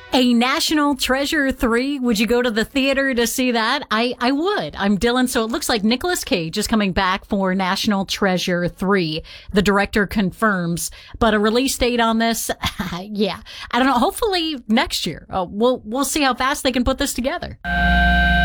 A National Treasure 3. Would you go to the theater to see that? I would. I'm Dylan. So it looks like Nicolas Cage is coming back for National Treasure 3. The director confirms, but a release date on this, yeah. I don't know. Hopefully next year. We'll see how fast they can put this together.